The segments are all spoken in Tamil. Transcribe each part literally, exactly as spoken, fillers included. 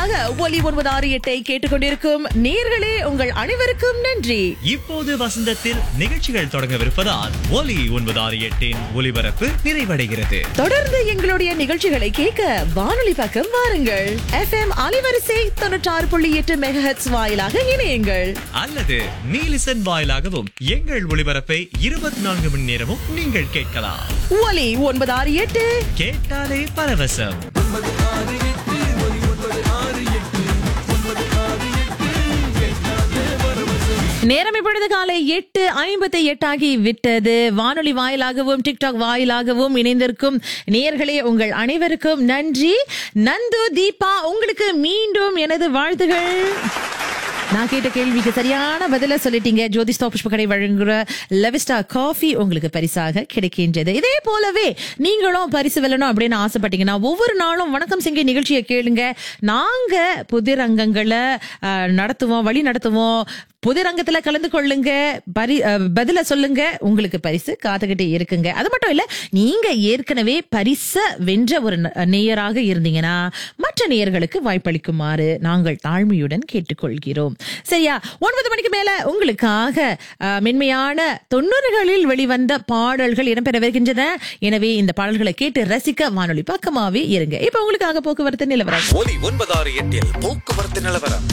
தொடர்ச்சியாக ஒலி ஒன்பது ஆறு எட்டை கேட்டுக்கொண்டிருக்கும் நேர்களே உங்கள் அனைவருக்கும் நன்றி. இப்போது வசந்தத்தில் நிகழ்ச்சிகள் தொடங்கவிருப்பதால் ஒலி ஒன்பது ஆறு எட்டின் ஒலிபரப்பு நிறைவடைகிறது. தொடர்ந்து எங்களுடைய நிகழ்ச்சிகளை கேட்க வானொலி பக்கம் வாருங்கள். எஃப்எம் அலைவரிசை தொண்ணூற்றி ஆறு புள்ளி எட்டு மெகாஹெர்ட்ஸ் வாயிலாக இணையுங்கள். அல்லது நீலிசன் வாயிலாகவும் எங்கள் ஒளிபரப்பை இருபத்தி நான்கு மணி நேரமும் நீங்கள் கேட்கலாம். ஒலி ஒன்பது ஆறு எட்டு கேட்டாலே பரவசம். நேரம் இப்பொழுது காலை எட்டு ஐம்பத்தி எட்டாகி விட்டது. வானொலி வாயிலாகவும் டிக்டாக் வாயிலாகவும் இணைந்திருக்கும் நேயர்களே உங்கள் அனைவருக்கும் நன்றி. நந்து, தீபா, உங்களுக்கு மீண்டும் எனது வாழ்த்துகள். நான் கேட்ட கேள்விக்கு சரியான பதில சொல்லிட்டீங்க. ஜோதிஸ்தா புஷ்பக்கடை வழங்குற லெவிஸ்டா காஃபி உங்களுக்கு பரிசாக கிடைக்கின்றது. இதே போலவே நீங்களும் பரிசு வெல்லணும் அப்படின்னு ஆசைப்பட்டீங்கன்னா ஒவ்வொரு நாளும் வணக்கம் சிங்கை நிகழ்ச்சியை கேளுங்க. நாங்க புதிரங்கங்களை நடத்துவோம், வழி நடத்துவோம். புதிரங்கத்துல கலந்து கொள்ளுங்க, பரி பதில சொல்லுங்க, உங்களுக்கு பரிசு காத்துக்கிட்டே இருக்குங்க. அது மட்டும் இல்ல, நீங்க ஏற்கனவே பரிச வென்ற ஒரு நேயராக இருந்தீங்கன்னா மற்ற நேயர்களுக்கு வாய்ப்பளிக்குமாறு நாங்கள் தாழ்மையுடன் கேட்டுக்கொள்கிறோம். சரியா? ஒன்பது மணிக்கு மேல உங்களுக்காக மென்மையான தொண்ணூறுகளில் வெளிவந்த பாடல்கள் இடம்பெறவிருக்கின்றன. எனவே இந்த பாடல்களை கேட்டு ரசிக்க வானொலி பக்கமாவே இருங்க. இப்ப உங்களுக்காக போக்குவரத்து நிலவரம். ஒலி ஒன்பது ஆறு எட்டில் போக்குவரத்து நிலவரம்.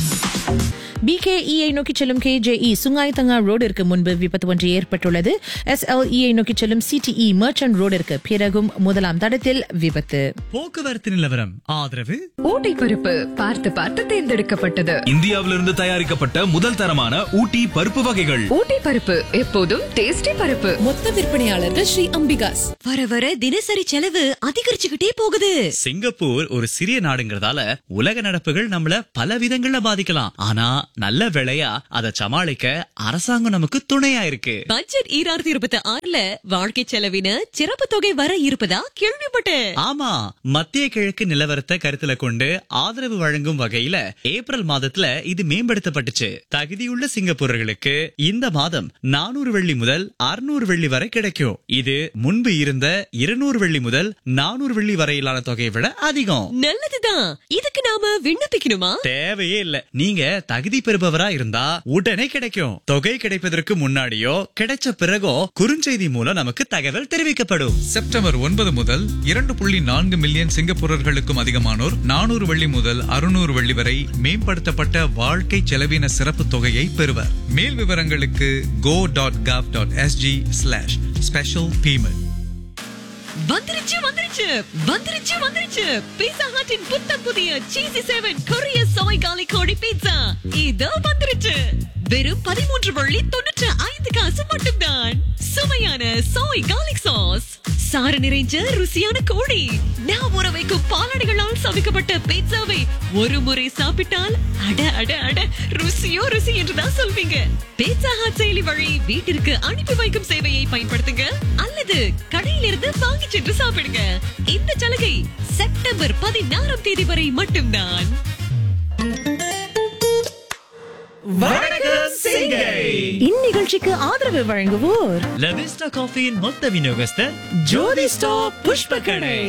பிகேஇஐ நோக்கி செல்லும் கேஜேஇ சுங்காய்தங்கா ரோடிற்கு முன்பு விபத்து ஒன்று ஏற்பட்டுள்ளது. எஸ்எல்இஐ நோக்கி செல்லும் சிடிஇ மர்ச்சன்ட் ரோடிற்கு பிறகும் முதலாம் தடத்தில் விபத்து. போக்குவரத்து நிலவரம் ஆதரவு ஊட்டி பருப்பு பார்த்து பார்த்து தேர்ந்தெடுக்கப்பட்டது. இந்தியாவிலிருந்து தயாரிக்கப்பட்ட முதல் தரமான ஊட்டி பருப்பு வகைகள். ஊட்டி பருப்பு எப்போதும் டேஸ்டி பருப்பு. மொத்த விற்பனையாளர்கள் ஸ்ரீ அம்பிகாஸ். வர வர தினசரி செலவு அதிகரிச்சுக்கிட்டே போகுது. சிங்கப்பூர் ஒரு சிறிய நாடுங்கிறதால உலக நடப்புகள் நம்மள பல விதங்கள்ல பாதிக்கலாம். ஆனா நல்ல வேளையா அதை சமாளிக்க அரசாங்கம் நமக்கு துணையா இருக்கு. பட்ஜெட் ஈராயிரத்தி இருபத்தி ஆறுல வாழ்க்கை செலவின சிறப்பு தொகை வர இருப்பதா கேள்விப்பட்டேன். ஆமா, மத்திய கிழக்கு நிலவரத்தை கருத்துல கொண்டு ஆதரவு வழங்கும் வகையில ஏப்ரல் மாதத்துல இது மேம்படுத்தப்பட்டுச்சு. தகுதியுள்ள சிங்கப்பூரர்களுக்கு இந்த மாதம் நானூறு வெள்ளி முதல் அறுநூறு வெள்ளி வரை கிடைக்கும். இது முன்பு இருந்த இருநூறு வெள்ளி முதல் நானூறு வெள்ளி வரையிலான தொகையை விட அதிகம். நல்லதுதான். இதுக்கு நாம விண்ணப்பிக்கணுமா? தேவையே இல்ல. நீங்க தகுதி பெறுபவரா இருந்தா உடனே கிடைக்கும். தொகை கிடைப்பதற்கு முன்னாடியோ கிடைச்ச பிறகோ குறுஞ்செய்தி மூலம் நமக்கு தகவல் தெரிவிக்கப்படும். செப்டம்பர் ஒன்பது முதல் இரண்டு புள்ளி நான்கு மில்லியன் சிங்கப்பூரர்களுக்கும் அதிகமானோர் நானூறு வெள்ளி முதல் அறுநூறு வெள்ளி வரை மேம்படுத்தப்பட்ட வாழ்க்கை செலவின சிறப்பு தொகையை பெறுவர். மேல் விவரங்களுக்கு go dot gov dot sg slash special payment. வந்துருச்சு வந்துருச்சு வந்துருச்சு வந்துருச்சு பீட்சா ஹட்டின் புத்தம் புதிய சீசி செவன் கொரிய சோய் காலி கோழி பீட்சா இதோ வந்துருச்சு. வெறும் பதிமூன்று வள்ளி தொண்ணூற்று ஐந்து காசு மட்டும்தான். சுவையான சோய் கார்லிக் சாஸ், சாறு நிறைஞ்ச ருசியான கோழி, நான் ஊற வைக்கும் பாலாடைகளால் சமைக்கப்பட்ட பீட்சாவை ஒரு முறை சாப்பிட்டால் அட அட அட ருசியோ ருசி என்றுதான் சொல்வீங்க. பீட்சா ஹட் செயலி வழி வீட்டிற்கு அனுப்பி வைக்கும் சேவையை பயன்படுத்துங்க அல்லது கடையிலிருந்து வாங்கி சென்று சாப்பிடுங்க. இந்த சலுகை செப்டம்பர் பதினாறாம் தேதி வரை மட்டும்தான். இந்நிகழ்ச்சிக்கு ஆதரவு வழங்குவோர் லெவிஸ்டா காஃபியின் மொத்த விநியோகஸ்தர் ஜோதிஸ்டா புஷ்பக்கடை.